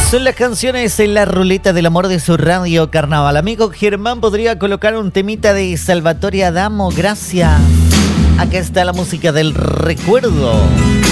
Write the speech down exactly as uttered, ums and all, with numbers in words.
Son las canciones en la ruleta del amor de su radio Carnaval. Amigo Germán, ¿podría colocar un temita de Salvatore Adamo? Gracias. Acá está la música del recuerdo.